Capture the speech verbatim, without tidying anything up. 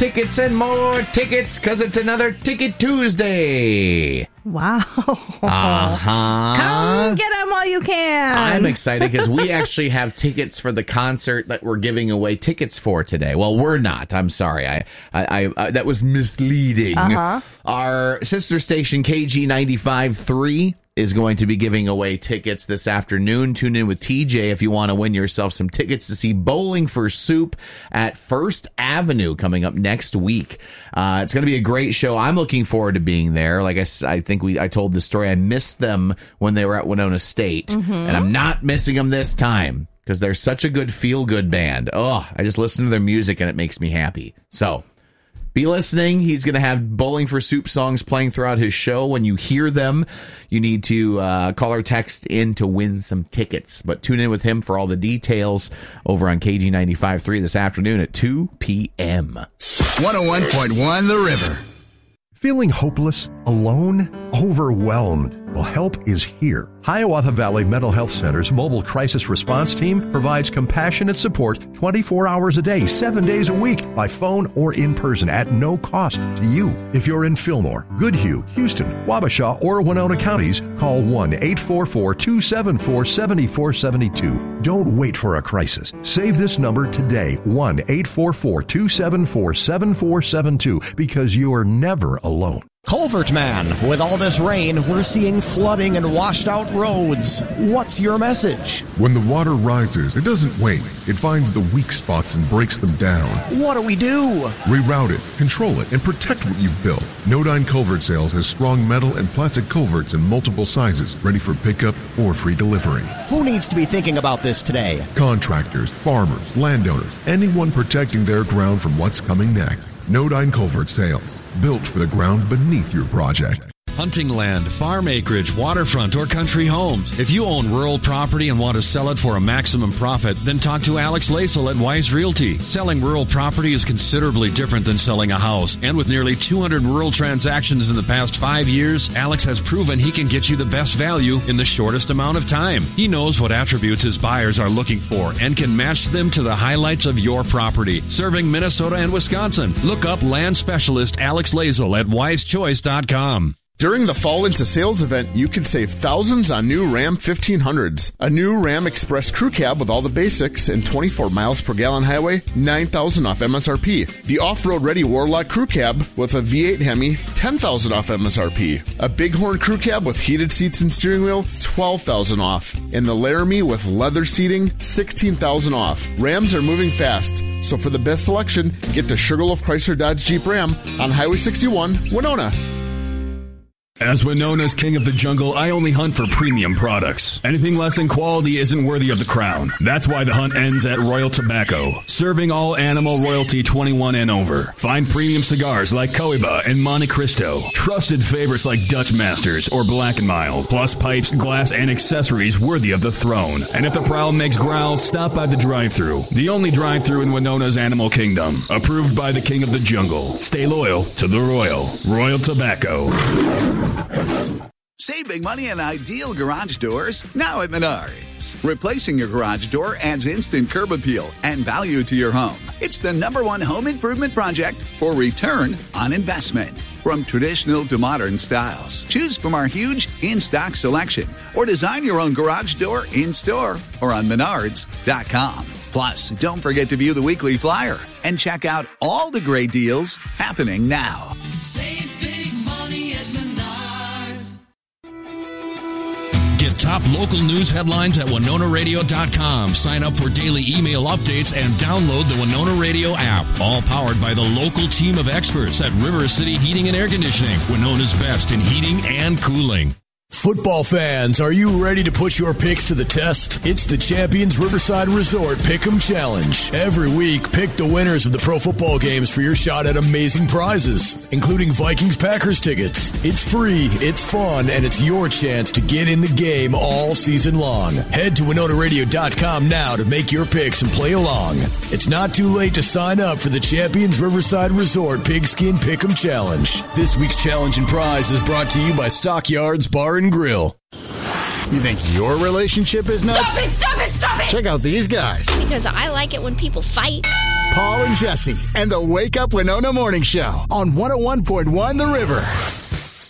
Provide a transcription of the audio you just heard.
tickets and more tickets because it's another Ticket Tuesday. Wow. Uh-huh. Come get them while you can. I'm excited because we actually have tickets for the concert that we're giving away tickets for today. Well, we're not. I'm sorry. I, I, I, I that was misleading. Uh-huh. Our sister station, K G ninety-five point three, is going to be giving away tickets this afternoon. Tune in with T J if you want to win yourself some tickets to see Bowling for Soup at First Avenue coming up next week. Uh, it's going to be a great show. I'm looking forward to being there. Like I, I think we, I told the story. I missed them when they were at Winona State, mm-hmm. and I'm not missing them this time because they're such a good feel-good band. Oh, I just listen to their music and it makes me happy. So be listening. He's going to have Bowling for Soup songs playing throughout his show. When you hear them, you need to uh, call or text in to win some tickets. But tune in with him for all the details over on K G ninety-five point three this afternoon at two p.m. one oh one point one The River. Feeling hopeless, alone, overwhelmed? Well, help is here. Hiawatha Valley Mental Health Center's mobile crisis response team provides compassionate support twenty-four hours a day, seven days a week, by phone or in person at no cost to you. If you're in Fillmore, Goodhue, Houston, Wabasha, or Winona counties, call one eight four four, two seven four, seven four seven two. Don't wait for a crisis. Save this number today, one eight four four, two seven four, seven four seven two, because you're never alone. Culvert Man, with all this rain, we're seeing flooding and washed out roads. What's your message? When the water rises, it doesn't wait. It finds the weak spots and breaks them down. What do we do? Reroute it, control it, and protect what you've built. Nodine Culvert Sales has strong metal and plastic culverts in multiple sizes, ready for pickup or free delivery. Who needs to be thinking about this today? Contractors, farmers, landowners, anyone protecting their ground from what's coming next. Nodine Culvert Sales, built for the ground beneath your project. Hunting land, farm acreage, waterfront, or country homes. If you own rural property and want to sell it for a maximum profit, then talk to Alex Lasel at Wise Realty. Selling rural property is considerably different than selling a house. And with nearly two hundred rural transactions in the past five years, Alex has proven he can get you the best value in the shortest amount of time. He knows what attributes his buyers are looking for and can match them to the highlights of your property. Serving Minnesota and Wisconsin. Look up land specialist Alex Lasel at wise choice dot com. During the Fall Into Sales event, you can save thousands on new Ram fifteen hundreds. A new Ram Express Crew Cab with all the basics and twenty-four miles per gallon highway, nine thousand dollars off M S R P. The off-road ready Warlock Crew Cab with a V eight Hemi, ten thousand dollars off M S R P. A Bighorn Crew Cab with heated seats and steering wheel, twelve thousand dollars off. And the Laramie with leather seating, sixteen thousand dollars off. Rams are moving fast, so for the best selection, get to Sugarloaf Chrysler Dodge Jeep Ram on Highway sixty-one, Winona. As Winona's king of the jungle, I only hunt for premium products. Anything less than quality isn't worthy of the crown. That's why the hunt ends at Royal Tobacco, serving all animal royalty twenty-one and over. Find premium cigars like Cohiba and Monte Cristo, trusted favorites like Dutch Masters or Black and Mild, plus pipes, glass, and accessories worthy of the throne. And if the prowl makes growl, stop by the drive-thru, the only drive-thru in Winona's animal kingdom, approved by the king of the jungle. Stay loyal to the Royal. Royal Tobacco. Save big money on ideal garage doors now at Menards. Replacing your garage door adds instant curb appeal and value to your home. It's the number one home improvement project for return on investment. From traditional to modern styles, choose from our huge in-stock selection or design your own garage door in-store or on menards dot com. Plus, don't forget to view the weekly flyer and check out all the great deals happening now. Save big money at Menards. Get top local news headlines at winona radio dot com. Sign up for daily email updates and download the Winona Radio app. All powered by the local team of experts at River City Heating and Air Conditioning, Winona's best in heating and cooling. Football fans, are you ready to put your picks to the test? It's the Champions Riverside Resort Pick'em Challenge. Every week, pick the winners of the pro football games for your shot at amazing prizes, including Vikings-Packers tickets. It's free, it's fun, and it's your chance to get in the game all season long. Head to winona radio dot com now to make your picks and play along. It's not too late to sign up for the Champions Riverside Resort Pigskin Pick'em Challenge. This week's challenge and prize is brought to you by Stockyards Bar and Grill. You think your relationship is nuts? Stop it, stop it, stop it! Check out these guys. Because I like it when people fight. Paul and Jesse, and the Wake Up Winona Morning Show on one oh one point one The River.